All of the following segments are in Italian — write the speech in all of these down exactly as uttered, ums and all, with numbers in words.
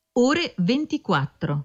ore ventiquattro.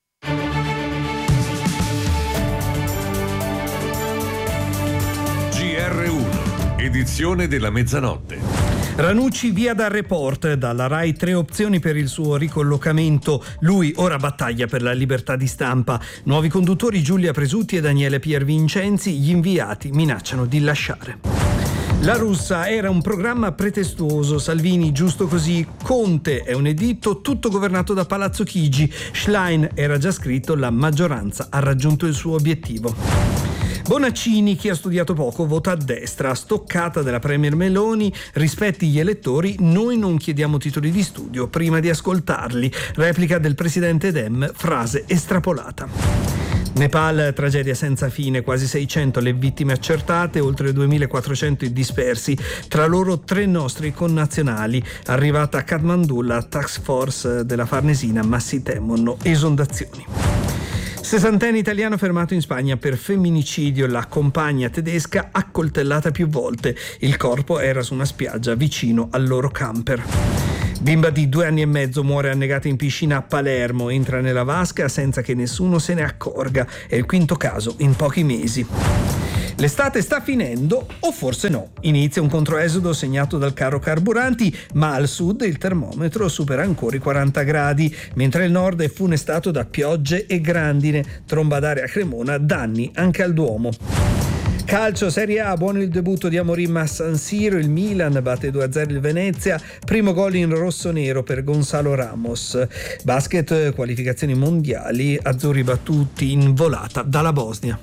G R uno, edizione della mezzanotte. Ranucci via dal Report, dalla Rai tre opzioni per il suo ricollocamento. Lui ora battaglia per la libertà di stampa. Nuovi conduttori Giulia Presutti e Daniele Piervincenzi, gli inviati minacciano di lasciare. La Russa era un programma pretestuoso, Salvini giusto così, Conte è un editto tutto governato da Palazzo Chigi, Schlein era già scritto, la maggioranza ha raggiunto il suo obiettivo. Bonaccini, chi ha studiato poco vota a destra, stoccata della premier Meloni, rispetti gli elettori, noi non chiediamo titoli di studio prima di ascoltarli, replica del presidente Dem, frase estrapolata. Nepal, tragedia senza fine, quasi seicento le vittime accertate, oltre duemilaquattrocento i dispersi, tra loro tre nostri connazionali. Arrivata a Kathmandu la task force della Farnesina, ma si temono esondazioni. Sessantenne italiano fermato in Spagna per femminicidio, la compagna tedesca accoltellata più volte. Il corpo era su una spiaggia vicino al loro camper. Bimba di due anni e mezzo muore annegata in piscina a Palermo, entra nella vasca senza che nessuno se ne accorga. È il quinto caso in pochi mesi. L'estate sta finendo, o forse no. Inizia un controesodo segnato dal caro carburanti, ma al sud il termometro supera ancora i quaranta gradi, mentre il nord è funestato da piogge e grandine, tromba d'aria a Cremona, danni anche al Duomo. Calcio Serie A, buono il debutto di Amorim a San Siro, il Milan batte due a zero il Venezia, primo gol in rosso-nero per Gonzalo Ramos. Basket, qualificazioni mondiali, azzurri battuti in volata dalla Bosnia.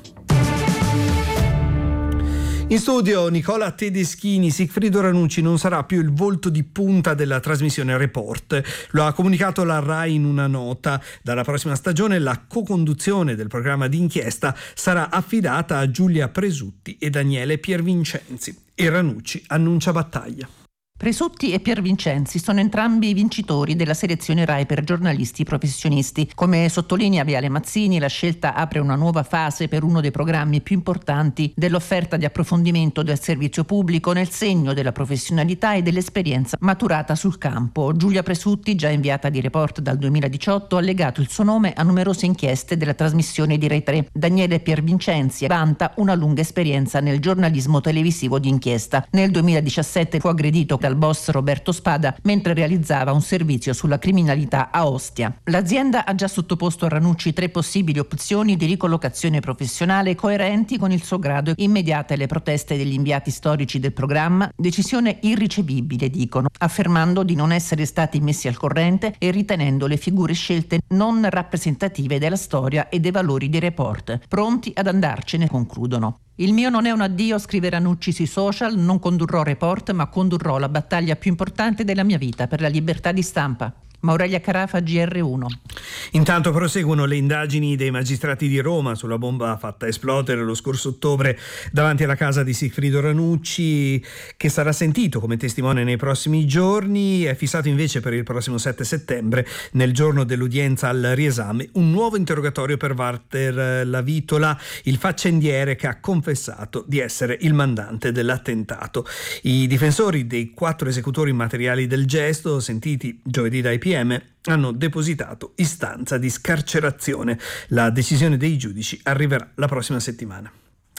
In studio Nicola Tedeschini. Sigfrido Ranucci non sarà più il volto di punta della trasmissione Report. Lo ha comunicato la Rai in una nota. Dalla prossima stagione la co-conduzione del programma d'inchiesta sarà affidata a Giulia Presutti e Daniele Piervincenzi. E Ranucci annuncia battaglia. Presutti e Piervincenzi sono entrambi i vincitori della selezione Rai per giornalisti professionisti. Come sottolinea Viale Mazzini, la scelta apre una nuova fase per uno dei programmi più importanti dell'offerta di approfondimento del servizio pubblico nel segno della professionalità e dell'esperienza maturata sul campo. Giulia Presutti, già inviata di Report dal duemiladiciotto, ha legato il suo nome a numerose inchieste della trasmissione di Rai tre. Daniele Piervincenzi vanta una lunga esperienza nel giornalismo televisivo di inchiesta. Nel duemiladiciassette fu aggredito dal boss Roberto Spada mentre realizzava un servizio sulla criminalità a Ostia. L'azienda ha già sottoposto a Ranucci tre possibili opzioni di ricollocazione professionale coerenti con il suo grado. Immediate le proteste degli inviati storici del programma, decisione irricevibile, dicono, affermando di non essere stati messi al corrente e ritenendo le figure scelte non rappresentative della storia e dei valori di Report. Pronti ad andarcene, concludono. Il mio non è un addio, scrive Ranucci sui social, non condurrò Report ma condurrò la battaglia più importante della mia vita per la libertà di stampa. Maurelia Carafa, G R uno. Intanto proseguono le indagini dei magistrati di Roma sulla bomba fatta esplodere lo scorso ottobre davanti alla casa di Sigfrido Ranucci, che sarà sentito come testimone nei prossimi giorni. È fissato invece per il prossimo sette settembre, nel giorno dell'udienza al riesame, un nuovo interrogatorio per Walter Lavitola, il faccendiere che ha confessato di essere il mandante dell'attentato. I difensori dei quattro esecutori materiali del gesto, sentiti giovedì dai P M, hanno depositato istanza di scarcerazione. La decisione dei giudici arriverà la prossima settimana.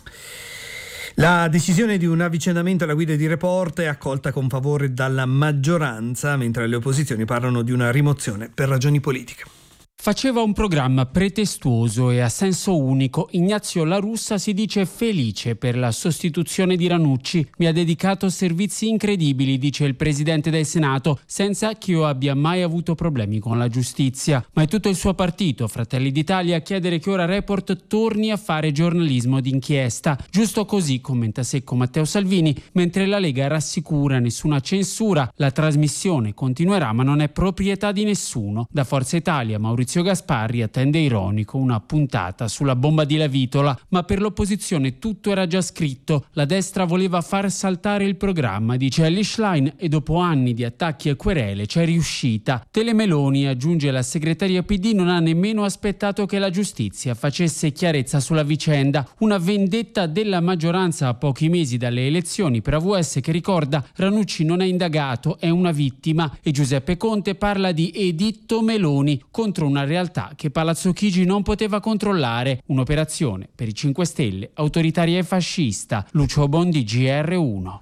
La decisione di un avvicendamento alla guida di Report è accolta con favore dalla maggioranza, mentre le opposizioni parlano di una rimozione per ragioni politiche. Faceva un programma pretestuoso e a senso unico. Ignazio La Russa si dice felice per la sostituzione di Ranucci. Mi ha dedicato servizi incredibili, dice il presidente del Senato, senza che io abbia mai avuto problemi con la giustizia. Ma è tutto il suo partito, Fratelli d'Italia, a chiedere che ora Report torni a fare giornalismo d'inchiesta. Giusto così, commenta secco Matteo Salvini, mentre la Lega rassicura nessuna censura. La trasmissione continuerà ma non è proprietà di nessuno. Da Forza Italia, Maurizio Maurizio Gasparri attende ironico una puntata sulla bomba di Lavitola, ma per l'opposizione tutto era già scritto. La destra voleva far saltare il programma, dice Elly Schlein, e dopo anni di attacchi e querele c'è riuscita. Telemeloni, aggiunge la segretaria P D, non ha nemmeno aspettato che la giustizia facesse chiarezza sulla vicenda. Una vendetta della maggioranza a pochi mesi dalle elezioni per A V S che ricorda Ranucci non è indagato, è una vittima, e Giuseppe Conte parla di editto Meloni contro una realtà che Palazzo Chigi non poteva controllare, un'operazione per i cinque Stelle autoritaria e fascista. Lucio Bondi, G R uno.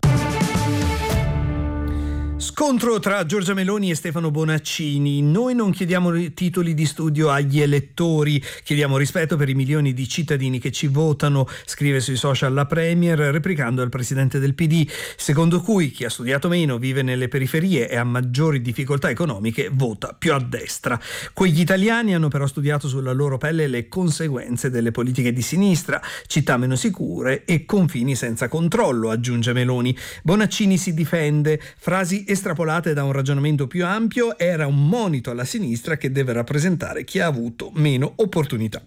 Scontro tra Giorgia Meloni e Stefano Bonaccini. Noi non chiediamo titoli di studio agli elettori, chiediamo rispetto per i milioni di cittadini che ci votano, scrive sui social la Premier, replicando al presidente del P D, secondo cui chi ha studiato meno, vive nelle periferie e ha maggiori difficoltà economiche, vota più a destra. Quegli italiani hanno però studiato sulla loro pelle le conseguenze delle politiche di sinistra, città meno sicure e confini senza controllo, aggiunge Meloni. Bonaccini si difende, frasi estrapolate da un ragionamento più ampio, era un monito alla sinistra che deve rappresentare chi ha avuto meno opportunità.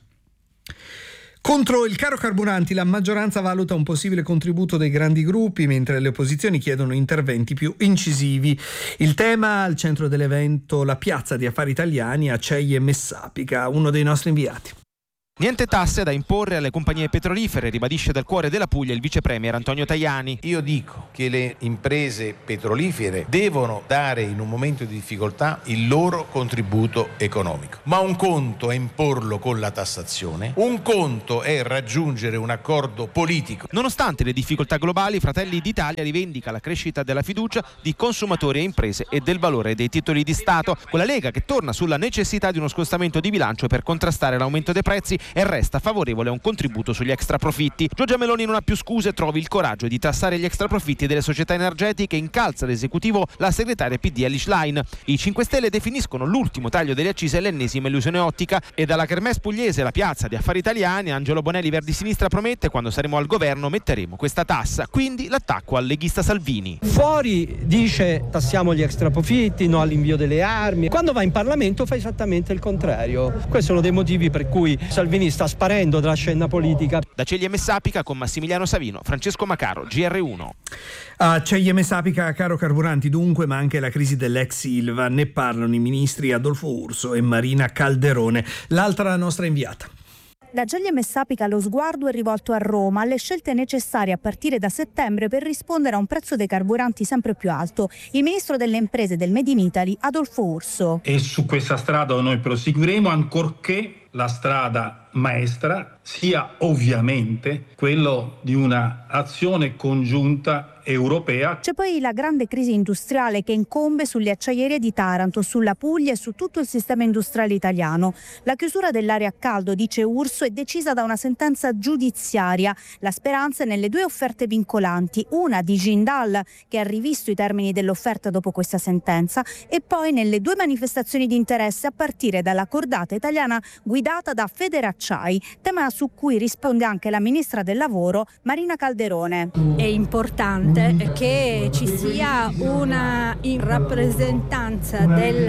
Contro il caro carburanti la maggioranza valuta un possibile contributo dei grandi gruppi, mentre le opposizioni chiedono interventi più incisivi. Il tema al centro dell'evento, la piazza di affari italiani a Acciaierie Messapica, uno dei nostri inviati. Niente tasse da imporre alle compagnie petrolifere, ribadisce dal cuore della Puglia il vice premier Antonio Tajani. Io dico che le imprese petrolifere devono dare in un momento di difficoltà il loro contributo economico. Ma un conto è imporlo con la tassazione, un conto è raggiungere un accordo politico. Nonostante le difficoltà globali, Fratelli d'Italia rivendica la crescita della fiducia di consumatori e imprese e del valore dei titoli di Stato, con la Lega che torna sulla necessità di uno scostamento di bilancio per contrastare l'aumento dei prezzi e resta favorevole a un contributo sugli extraprofitti. Giorgia Meloni non ha più scuse, trovi il coraggio di tassare gli extraprofitti delle società energetiche, incalza l'esecutivo la segretaria P D Elly Schlein. I cinque Stelle definiscono l'ultimo taglio delle accise l'ennesima illusione ottica, e dalla kermesse pugliese la piazza di affari italiani Angelo Bonelli Verdi Sinistra promette: quando saremo al governo metteremo questa tassa. Quindi l'attacco al leghista Salvini. Fuori dice tassiamo gli extraprofitti, no all'invio delle armi. Quando va in Parlamento fa esattamente il contrario. Questi sono dei motivi per cui Salvini sta sparendo dalla scena politica. Da Acciaierie Messapica con Massimiliano Savino, Francesco Macaro, G R uno. A Acciaierie Messapica, caro carburanti dunque, ma anche la crisi dell'ex Ilva. Ne parlano i ministri Adolfo Urso e Marina Calderone. L'altra nostra inviata. Da Acciaierie Messapica lo sguardo è rivolto a Roma, alle scelte necessarie a partire da settembre per rispondere a un prezzo dei carburanti sempre più alto. Il ministro delle imprese del Made in Italy, Adolfo Urso. E su questa strada noi proseguiremo, ancorché la strada maestra sia ovviamente quello di una azione congiunta europea. C'è poi la grande crisi industriale che incombe sulle acciaierie di Taranto, sulla Puglia e su tutto il sistema industriale italiano. La chiusura dell'area a caldo, dice Urso, è decisa da una sentenza giudiziaria. La speranza è nelle due offerte vincolanti, una di Jindal, che ha rivisto i termini dell'offerta dopo questa sentenza, e poi nelle due manifestazioni di interesse a partire dalla cordata italiana guidata da Federacciai, tema su cui risponde anche la ministra del lavoro Marina Calderone. È importante che ci sia una rappresentanza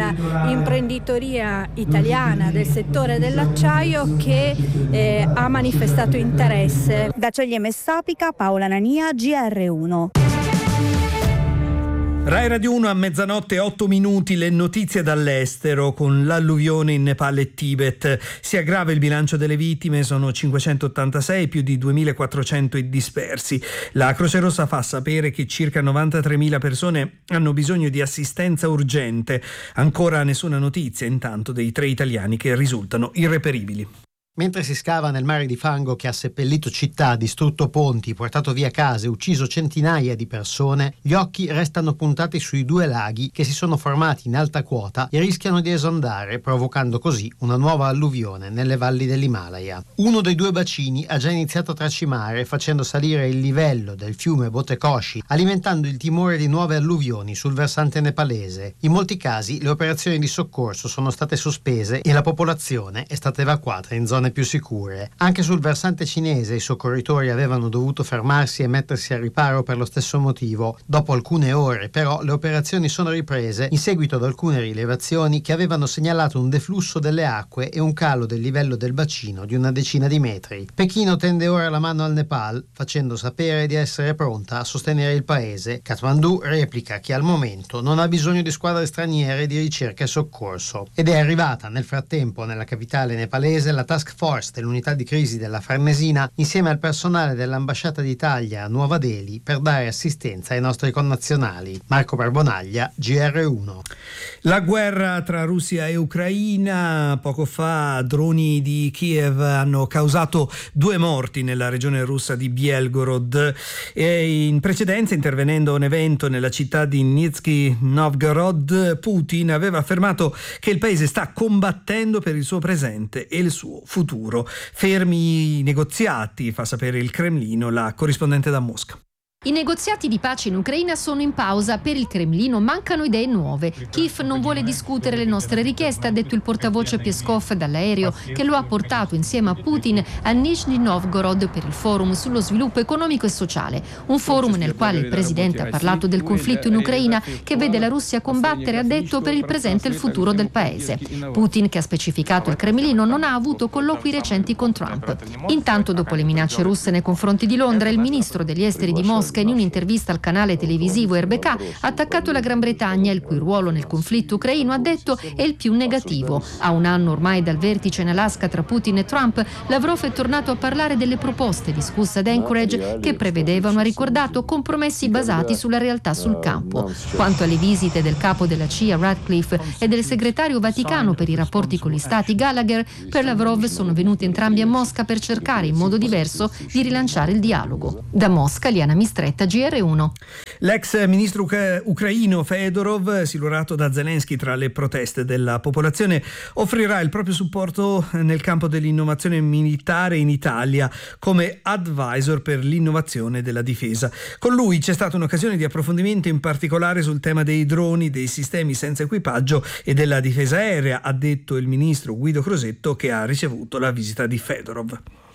dell'imprenditoria italiana del settore dell'acciaio che eh, ha manifestato interesse. Da Acciaierie Messapica, Paola Nania, G R uno. Rai Radio uno a mezzanotte otto minuti, le notizie dall'estero. Con l'alluvione in Nepal e Tibet si aggrava il bilancio delle vittime, sono cinquecentottantasei, più di duemilaquattrocento i dispersi. La Croce Rossa fa sapere che circa novantatremila persone hanno bisogno di assistenza urgente. Ancora nessuna notizia intanto dei tre italiani che risultano irreperibili. Mentre si scava nel mare di fango che ha seppellito città, distrutto ponti, portato via case, ucciso centinaia di persone, gli occhi restano puntati sui due laghi che si sono formati in alta quota e rischiano di esondare, provocando così una nuova alluvione nelle valli dell'Himalaya. Uno dei due bacini ha già iniziato a tracimare, facendo salire il livello del fiume Botekoshi, alimentando il timore di nuove alluvioni sul versante nepalese. In molti casi le operazioni di soccorso sono state sospese e la popolazione è stata evacuata in zone zone più sicure. Anche sul versante cinese i soccorritori avevano dovuto fermarsi e mettersi a riparo per lo stesso motivo. Dopo alcune ore, però, le operazioni sono riprese in seguito ad alcune rilevazioni che avevano segnalato un deflusso delle acque e un calo del livello del bacino di una decina di metri. Pechino tende ora la mano al Nepal, facendo sapere di essere pronta a sostenere il paese. Kathmandu replica che al momento non ha bisogno di squadre straniere di ricerca e soccorso. Ed è arrivata nel frattempo nella capitale nepalese la task force dell'unità di crisi della Farnesina insieme al personale dell'ambasciata d'Italia a Nuova Delhi per dare assistenza ai nostri connazionali. Marco Barbonaglia, G R uno. La guerra tra Russia e Ucraina. Poco fa droni di Kiev hanno causato due morti nella regione russa di Belgorod e in precedenza, intervenendo a un evento nella città di Nizhny Novgorod, Putin aveva affermato che il paese sta combattendo per il suo presente e il suo futuro. Fermi i negoziati, fa sapere il Cremlino, la corrispondente da Mosca. I negoziati di pace in Ucraina sono in pausa. Per il Cremlino mancano idee nuove. Kiev non vuole discutere le nostre richieste, ha detto il portavoce Peskov dall'aereo, che lo ha portato insieme a Putin a Nizhny Novgorod per il forum sullo sviluppo economico e sociale. Un forum nel quale il presidente ha parlato del conflitto in Ucraina che vede la Russia combattere, ha detto, per il presente e il futuro del paese. Putin, che ha specificato il Cremlino, non ha avuto colloqui recenti con Trump. Intanto, dopo le minacce russe nei confronti di Londra, il ministro degli esteri di Mosca in un'intervista al canale televisivo R B K ha attaccato la Gran Bretagna, il cui ruolo nel conflitto ucraino, ha detto, è il più negativo. A un anno ormai dal vertice in Alaska tra Putin e Trump, Lavrov è tornato a parlare delle proposte discusse ad Anchorage che prevedevano, ha ricordato, compromessi basati sulla realtà sul campo. Quanto alle visite del capo della C I A Radcliffe e del segretario vaticano per i rapporti con gli stati Gallagher, per Lavrov sono venuti entrambi a Mosca per cercare in modo diverso di rilanciare il dialogo. Da Mosca, Liana Mistretta, G R uno. L'ex ministro uca- ucraino Fedorov, silurato da Zelensky tra le proteste della popolazione, offrirà il proprio supporto nel campo dell'innovazione militare in Italia come advisor per l'innovazione della difesa. Con lui c'è stata un'occasione di approfondimento, in particolare sul tema dei droni, dei sistemi senza equipaggio e della difesa aerea, ha detto il ministro Guido Crosetto, che ha ricevuto la visita di Fedorov.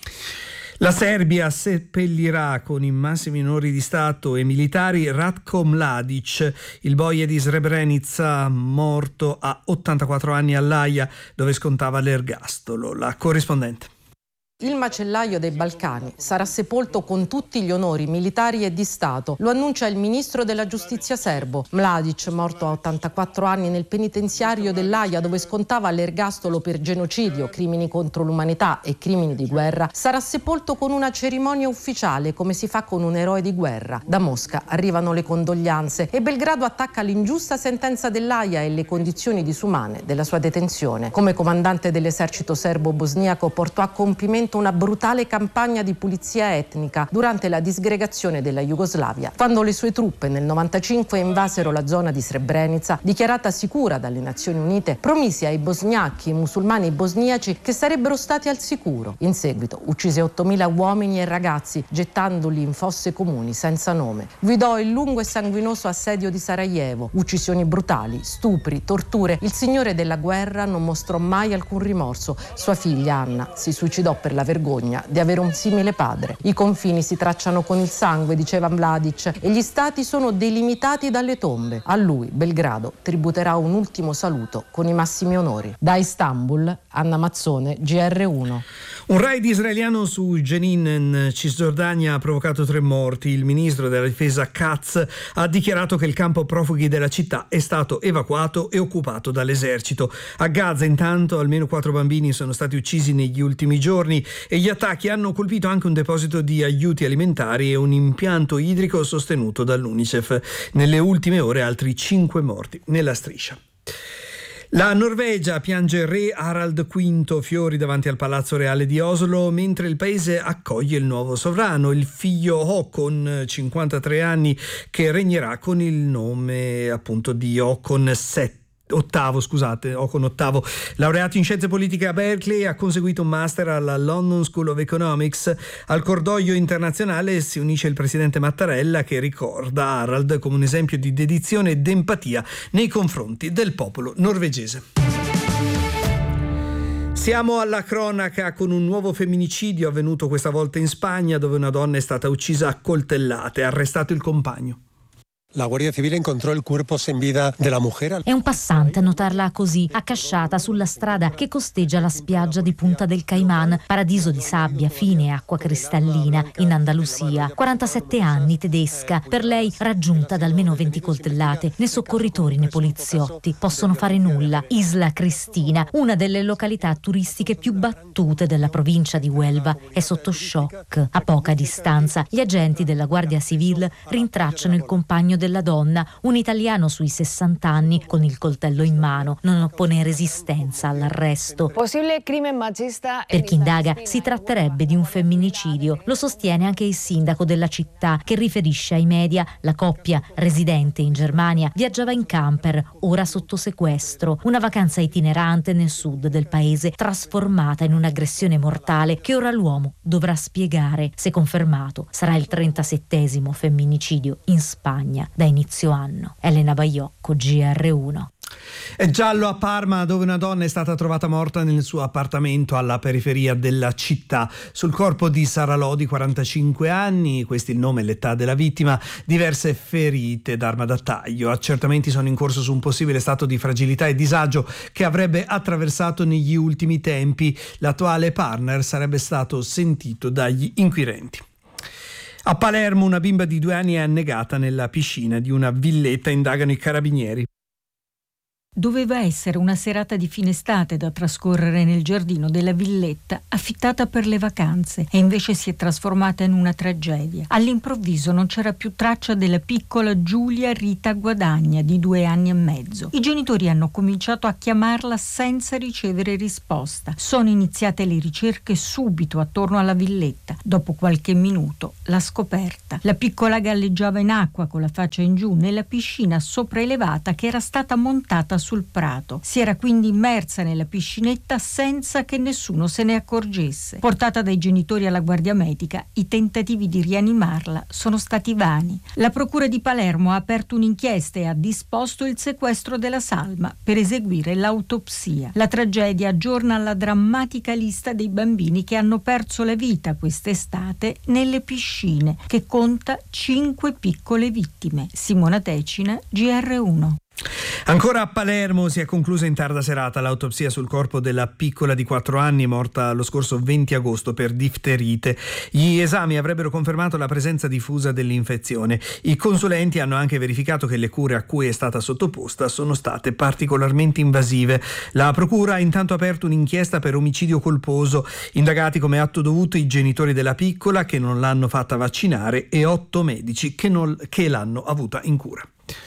La Serbia seppellirà con i massimi onori di Stato e militari Ratko Mladic, il boia di Srebrenica, morto a ottantaquattro anni all'Aia, dove scontava l'ergastolo. La corrispondente. Il macellaio dei Balcani sarà sepolto con tutti gli onori militari e di Stato, lo annuncia il ministro della giustizia serbo. Mladic, morto a ottantaquattro anni nel penitenziario dell'Aia, dove scontava l'ergastolo per genocidio, crimini contro l'umanità e crimini di guerra, sarà sepolto con una cerimonia ufficiale, come si fa con un eroe di guerra. Da Mosca arrivano le condoglianze e Belgrado attacca l'ingiusta sentenza dell'Aia e le condizioni disumane della sua detenzione. Come comandante dell'esercito serbo-bosniaco portò a compimento una brutale campagna di pulizia etnica durante la disgregazione della Jugoslavia, quando le sue truppe nel novantacinque invasero la zona di Srebrenica, dichiarata sicura dalle Nazioni Unite, promise ai bosgnacchi, musulmani bosniaci, che sarebbero stati al sicuro. In seguito uccise ottomila uomini e ragazzi, gettandoli in fosse comuni senza nome. Guidò il lungo e sanguinoso assedio di Sarajevo, uccisioni brutali, stupri, torture. Il signore della guerra non mostrò mai alcun rimorso. Sua figlia Anna si suicidò per la vergogna di avere un simile padre. I confini si tracciano con il sangue, diceva Mladic, e gli stati sono delimitati dalle tombe. A lui Belgrado tributerà un ultimo saluto con i massimi onori. Da Istanbul, Anna Mazzone, G R uno. Un raid israeliano su Jenin in Cisgiordania ha provocato tre morti. Il ministro della difesa Katz ha dichiarato che il campo profughi della città è stato evacuato e occupato dall'esercito. A Gaza, intanto, almeno quattro bambini sono stati uccisi negli ultimi giorni e gli attacchi hanno colpito anche un deposito di aiuti alimentari e un impianto idrico sostenuto dall'UNICEF. Nelle ultime ore altri cinque morti nella striscia. La Norvegia piange il re Harald quinto, fiori davanti al Palazzo Reale di Oslo, mentre il paese accoglie il nuovo sovrano, il figlio Håkon, cinquantatré anni, che regnerà con il nome appunto di Håkon settimo. Ottavo, scusate, Håkon ottavo, laureato in scienze politiche a Berkeley, ha conseguito un master alla London School of Economics. Al cordoglio internazionale si unisce il presidente Mattarella, che ricorda Harald come un esempio di dedizione ed empatia nei confronti del popolo norvegese. Passiamo alla cronaca con un nuovo femminicidio avvenuto questa volta in Spagna, dove una donna è stata uccisa a coltellate. Arrestato il compagno. La Guardia Civile incontrò il corpo sin vida della mujer. È un passante a notarla così, accasciata sulla strada che costeggia la spiaggia di Punta del Caimán, paradiso di sabbia fine e acqua cristallina in Andalusia. quarantasette anni, tedesca, per lei raggiunta da almeno venti coltellate. Né soccorritori né poliziotti possono fare nulla. Isla Cristina, una delle località turistiche più battute della provincia di Huelva, è sotto shock. A poca distanza, gli agenti della Guardia Civile rintracciano il compagno del della donna, un italiano sui sessanta anni con il coltello in mano. Non oppone resistenza all'arresto. Per chi indaga si tratterebbe di un femminicidio. Lo sostiene anche il sindaco della città, che riferisce ai media la coppia, residente in Germania, viaggiava in camper, ora sotto sequestro. Una vacanza itinerante nel sud del paese, trasformata in un'aggressione mortale che ora l'uomo dovrà spiegare. Se confermato, sarà il trentasettesimo femminicidio in Spagna da inizio anno. Elena Baiocco, G R uno. È giallo a Parma, dove una donna è stata trovata morta nel suo appartamento alla periferia della città. Sul corpo di Sara Lodi, quarantacinque anni, questo è il nome e l'età della vittima, diverse ferite d'arma da taglio. Accertamenti sono in corso su un possibile stato di fragilità e disagio che avrebbe attraversato negli ultimi tempi. L'attuale partner sarebbe stato sentito dagli inquirenti. A Palermo una bimba di due anni è annegata nella piscina di una villetta, indagano i carabinieri. Doveva essere una serata di fine estate da trascorrere nel giardino della villetta affittata per le vacanze e invece si è trasformata in una tragedia. All'improvviso non c'era più traccia della piccola Giulia Rita Guadagna di due anni e mezzo. I genitori hanno cominciato a chiamarla senza ricevere risposta. Sono iniziate le ricerche subito attorno alla villetta. Dopo qualche minuto la scoperta. La piccola galleggiava in acqua con la faccia in giù nella piscina sopraelevata che era stata montata sul prato. Si era quindi immersa nella piscinetta senza che nessuno se ne accorgesse. Portata dai genitori alla guardia medica, i tentativi di rianimarla sono stati vani. La procura di Palermo ha aperto un'inchiesta e ha disposto il sequestro della salma per eseguire l'autopsia. La tragedia aggiorna alla drammatica lista dei bambini che hanno perso la vita quest'estate nelle piscine, che conta cinque piccole vittime. Simona Tecina, G R uno. Ancora a Palermo si è conclusa in tarda serata l'autopsia sul corpo della piccola di quattro anni morta lo scorso venti agosto per difterite. Gli esami avrebbero confermato la presenza diffusa dell'infezione. I consulenti hanno anche verificato che le cure a cui è stata sottoposta sono state particolarmente invasive. La procura ha intanto aperto un'inchiesta per omicidio colposo. Indagati come atto dovuto i genitori della piccola che non l'hanno fatta vaccinare e otto medici che, non, che l'hanno avuta in cura.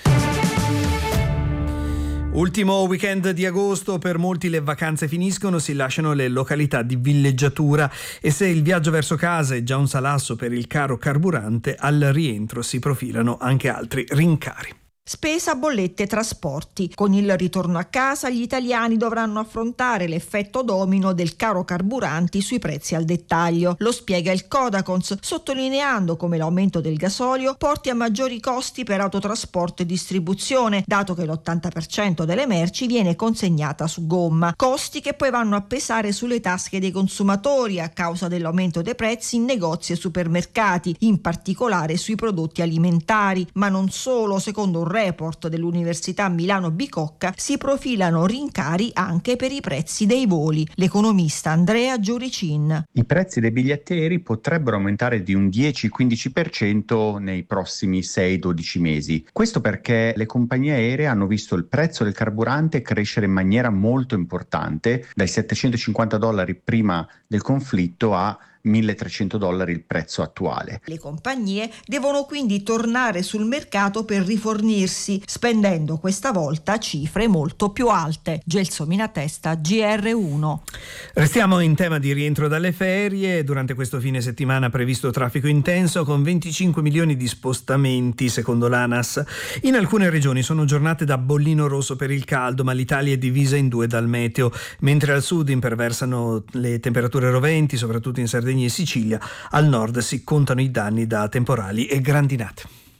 Ultimo weekend di agosto, per molti le vacanze finiscono, si lasciano le località di villeggiatura e se il viaggio verso casa è già un salasso per il caro carburante, al rientro si profilano anche altri rincari. Spesa, bollette e trasporti. Con il ritorno a casa gli italiani dovranno affrontare l'effetto domino del caro carburanti sui prezzi al dettaglio. Lo spiega il Codacons, sottolineando come l'aumento del gasolio porti a maggiori costi per autotrasporto e distribuzione, dato che l'ottanta per cento delle merci viene consegnata su gomma. Costi che poi vanno a pesare sulle tasche dei consumatori a causa dell'aumento dei prezzi in negozi e supermercati, in particolare sui prodotti alimentari. Ma non solo, secondo un report dell'Università Milano Bicocca si profilano rincari anche per i prezzi dei voli. L'economista Andrea Giuricin. I prezzi dei biglietti aerei potrebbero aumentare di un dieci-quindici per cento nei prossimi sei dodici mesi. Questo perché le compagnie aeree hanno visto il prezzo del carburante crescere in maniera molto importante, dai settecentocinquanta dollari prima del conflitto a milletrecento dollari il prezzo attuale. Le compagnie devono quindi tornare sul mercato per rifornirsi, spendendo questa volta cifre molto più alte. Gelsomina Testa, G R uno. Restiamo in tema di rientro dalle ferie. Durante questo fine settimana previsto traffico intenso con venticinque milioni di spostamenti secondo l'ANAS. In alcune regioni sono giornate da bollino rosso per il caldo, ma l'Italia è divisa in due dal meteo, mentre al sud imperversano le temperature roventi, soprattutto in Sardegna e Sicilia. Al nord si contano i danni da temporali e grandinate.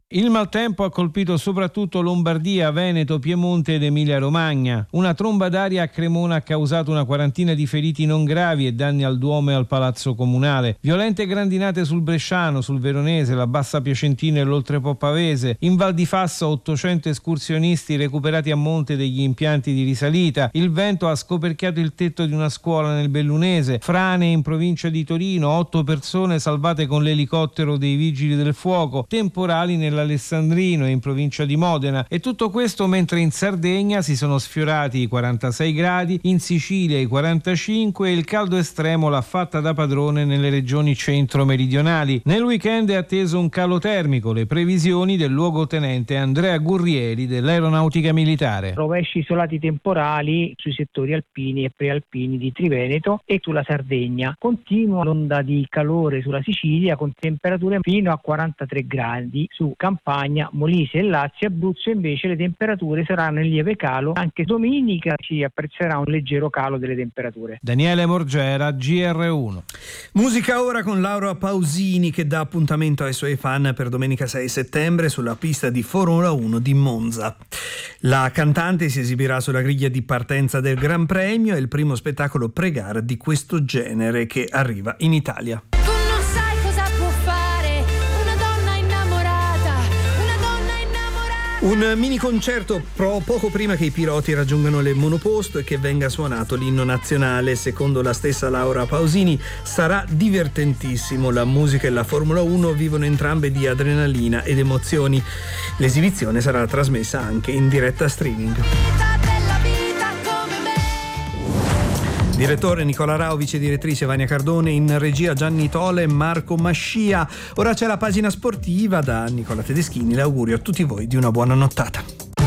Il maltempo ha colpito soprattutto Lombardia, Veneto, Piemonte ed Emilia-Romagna. Una tromba d'aria a Cremona ha causato una quarantina di feriti non gravi e danni al Duomo e al Palazzo Comunale. Violente grandinate sul Bresciano, sul Veronese, la Bassa Piacentina e l'Oltrepo Pavese. In Val di Fassa ottocento escursionisti recuperati a monte degli impianti di risalita. Il vento ha scoperchiato il tetto di una scuola nel Bellunese. Frane in provincia di Torino, otto persone salvate con l'elicottero dei Vigili del Fuoco. Temporali nella Alessandrino in provincia di Modena, e tutto questo mentre in Sardegna si sono sfiorati i quarantasei gradi, in Sicilia i quarantacinque e il caldo estremo l'ha fatta da padrone nelle regioni centro-meridionali. Nel weekend è atteso un calo termico, le previsioni del luogotenente Andrea Gurrieri dell'Aeronautica Militare. Rovesci isolati temporali sui settori alpini e prealpini di Triveneto e sulla Sardegna. Continua l'onda di calore sulla Sicilia con temperature fino a quarantatré gradi su Campania, Molise e Lazio. Abruzzo invece le temperature saranno in lieve calo, anche domenica si apprezzerà un leggero calo delle temperature. Daniele Morgera, G R uno. Musica ora con Laura Pausini che dà appuntamento ai suoi fan per domenica sei settembre sulla pista di Formula uno di Monza. La cantante si esibirà sulla griglia di partenza del Gran Premio, è il primo spettacolo pre-gara di questo genere che arriva in Italia. Un mini concerto pro poco prima che i piloti raggiungano le monoposto e che venga suonato l'inno nazionale. Secondo la stessa Laura Pausini sarà divertentissimo. La musica e la Formula uno vivono entrambe di adrenalina ed emozioni. L'esibizione sarà trasmessa anche in diretta streaming. Direttore Nicola Rao, vice direttrice Vania Cardone, in regia Gianni Tole e Marco Mascia. Ora c'è la pagina sportiva da Nicola Tedeschini. L'augurio a tutti voi di una buona nottata.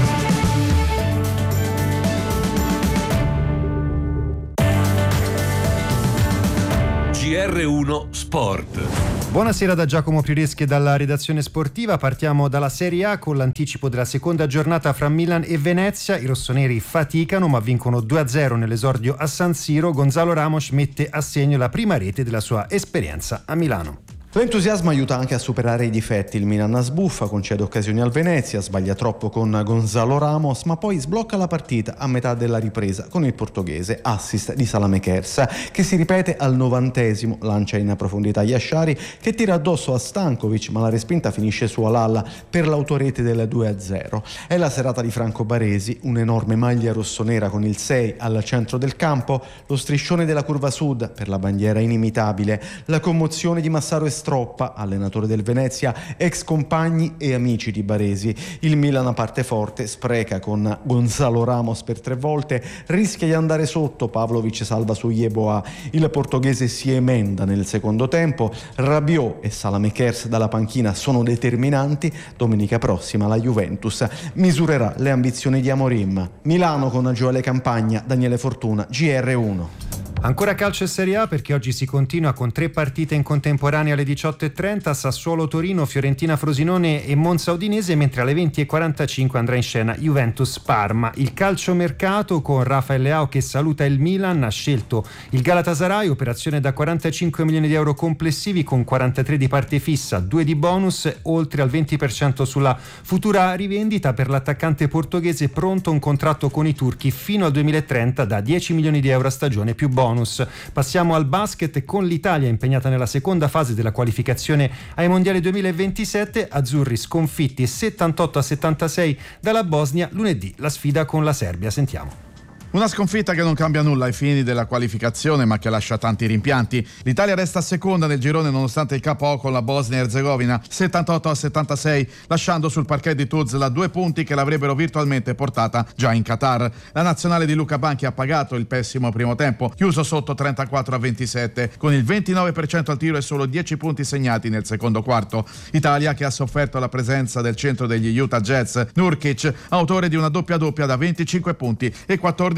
G R uno Sport. Buonasera da Giacomo Prioreschi e dalla redazione sportiva. Partiamo dalla Serie A con l'anticipo della seconda giornata fra Milan e Venezia. I rossoneri faticano ma vincono due a zero nell'esordio a San Siro. Gonzalo Ramos mette a segno la prima rete della sua esperienza a Milano. L'entusiasmo aiuta anche a superare i difetti. Il Milan sbuffa, concede occasioni al Venezia, sbaglia troppo con Gonzalo Ramos, ma poi sblocca la partita a metà della ripresa con il portoghese, assist di Salamekers, che si ripete al novantesimo, lancia in profondità Yashari che tira addosso a Stankovic, ma la respinta finisce su Alalla per l'autorete del due a zero. È la serata di Franco Baresi, un'enorme maglia rossonera con il sei al centro del campo, lo striscione della curva sud per la bandiera inimitabile, la commozione di Massaro Stroppa, allenatore del Venezia, ex compagni e amici di Baresi. Il Milan parte forte, spreca con Gonzalo Ramos per tre volte, rischia di andare sotto, Pavlovic salva su Yeboah, il portoghese si emenda nel secondo tempo, Rabiot e Salamekers dalla panchina sono determinanti. Domenica prossima la Juventus misurerà le ambizioni di Amorim. Milano con Gioele Campagna, Daniele Fortuna, G R uno. Ancora calcio e Serie A perché oggi si continua con tre partite in contemporanea alle diciotto e trenta, Sassuolo Torino, Fiorentina Frosinone e Monza Udinese, mentre alle venti e quarantacinque andrà in scena Juventus Parma. Il calciomercato con Rafael Leao che saluta il Milan, ha scelto il Galatasaray, operazione da quarantacinque milioni di euro complessivi con quarantatré di parte fissa, due di bonus, oltre al venti per cento sulla futura rivendita. Per l'attaccante portoghese pronto un contratto con i turchi fino al duemilatrenta da dieci milioni di euro a stagione più bonus. Passiamo al basket con l'Italia impegnata nella seconda fase della qualificazione ai mondiali duemilaventisette, azzurri sconfitti settantotto a settantasei dalla Bosnia, lunedì la sfida con la Serbia. Sentiamo. Una sconfitta che non cambia nulla ai fini della qualificazione ma che lascia tanti rimpianti. L'Italia resta seconda nel girone nonostante il K O con la Bosnia e Erzegovina settantotto a settantasei, lasciando sul parquet di Tuzla due punti che l'avrebbero virtualmente portata già in Qatar. La nazionale di Luca Banchi ha pagato il pessimo primo tempo, chiuso sotto trentaquattro a ventisette, con il ventinove per cento al tiro e solo dieci punti segnati nel secondo quarto. Italia che ha sofferto la presenza del centro degli Utah Jazz, Nurkic, autore di una doppia doppia da venticinque punti e quattordici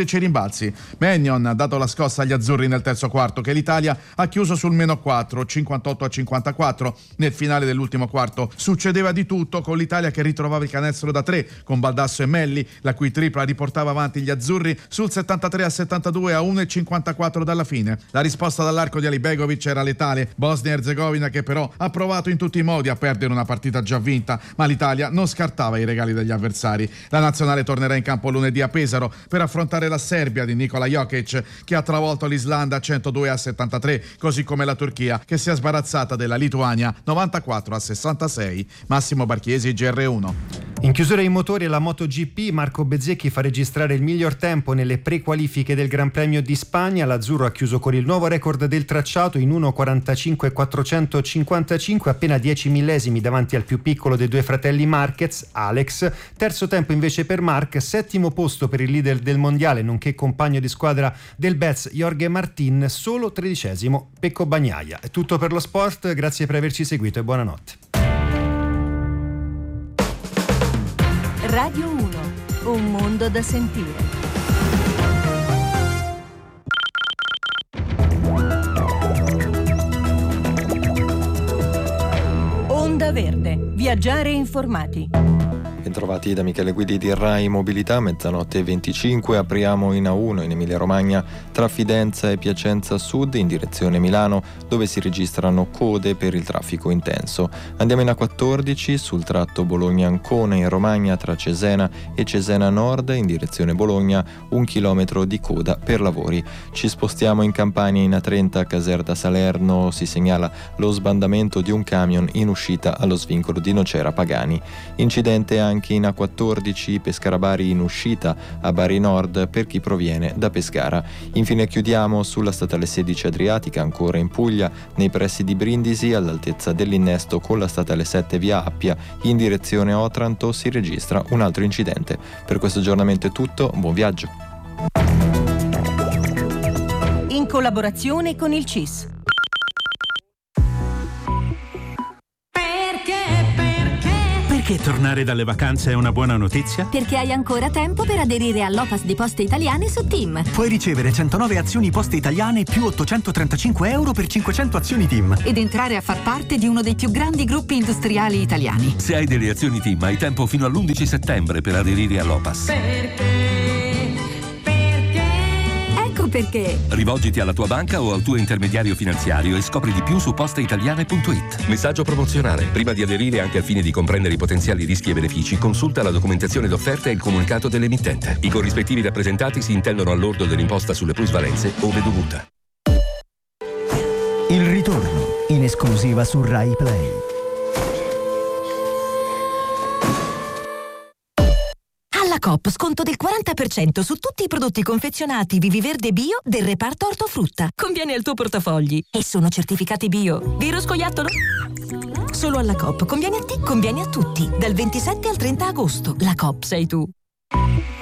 molteplici rimbalzi. Mannion ha dato la scossa agli azzurri nel terzo quarto, che l'Italia ha chiuso sul meno quattro, cinquantotto a cinquantaquattro. Nel finale dell'ultimo quarto succedeva di tutto, con l'Italia che ritrovava il canestro da tre con Baldasso e Melli, la cui tripla riportava avanti gli azzurri sul settantatré a settantadue a uno e cinquantaquattro dalla fine. La risposta dall'arco di Alibegovic era letale. Bosnia e Erzegovina che però ha provato in tutti i modi a perdere una partita già vinta, ma l'Italia non scartava i regali degli avversari. La nazionale tornerà in campo lunedì a Pesaro per affrontare la Serbia di Nikola Jokic, che ha travolto l'Islanda centodue a settantatré, così come la Turchia che si è sbarazzata della Lituania novantaquattro a sessantasei. Massimo Barchiesi, G R uno. In chiusura ai motori alla MotoGP, Marco Bezzecchi fa registrare il miglior tempo nelle prequalifiche del Gran Premio di Spagna. L'azzurro ha chiuso con il nuovo record del tracciato in uno quarantacinque quattrocentocinquantacinque, appena dieci millesimi davanti al più piccolo dei due fratelli Marquez, Alex. Terzo tempo invece per Marc, settimo posto per il leader del mondiale nonché compagno di squadra del Betz Jorge Martin, solo tredicesimo Pecco Bagnaia. È tutto per lo sport, grazie per averci seguito e buonanotte. Radio uno, un mondo da sentire. Onda Verde, viaggiare informati. Bentrovati da Michele Guidi di Rai Mobilità, mezzanotte e venticinque, apriamo in A uno in Emilia Romagna tra Fidenza e Piacenza Sud in direzione Milano, dove si registrano code per il traffico intenso. Andiamo in A quattordici sul tratto Bologna-Ancona in Romagna tra Cesena e Cesena Nord in direzione Bologna, un chilometro di coda per lavori. Ci spostiamo in Campania in A trenta a Caserta Salerno, si segnala lo sbandamento di un camion in uscita allo svincolo di Nocera Pagani. Incidente anche anche in A quattordici Pescara Bari in uscita a Bari Nord per chi proviene da Pescara. Infine chiudiamo sulla statale sedici Adriatica, ancora in Puglia, nei pressi di Brindisi, all'altezza dell'innesto con la statale sette via Appia in direzione Otranto si registra un altro incidente. Per questo aggiornamento è tutto, buon viaggio. In collaborazione con il C I S. Perché tornare dalle vacanze è una buona notizia? Perché hai ancora tempo per aderire all'O P A S di Poste Italiane su Team. Puoi ricevere centonove azioni Poste Italiane più ottocentotrentacinque euro per cinquecento azioni Team. Ed entrare a far parte di uno dei più grandi gruppi industriali italiani. Se hai delle azioni Team hai tempo fino all'undici settembre per aderire all'O P A S. Perché? Perché? Rivolgiti alla tua banca o al tuo intermediario finanziario e scopri di più su posteitaliane punto it. Messaggio promozionale. Prima di aderire, anche al fine di comprendere i potenziali rischi e benefici, consulta la documentazione d'offerta e il comunicato dell'emittente. I corrispettivi rappresentati si intendono al lordo dell'imposta sulle plusvalenze ove dovuta. Il ritorno, in esclusiva su Rai Play. Alla Coop sconto del quaranta per cento su tutti i prodotti confezionati Vivi Verde Bio del reparto ortofrutta. Conviene al tuo portafogli e sono certificati bio. Vero scoiattolo? Solo alla Coop. Conviene a te, conviene a tutti. Dal ventisette al trenta agosto. La Coop sei tu.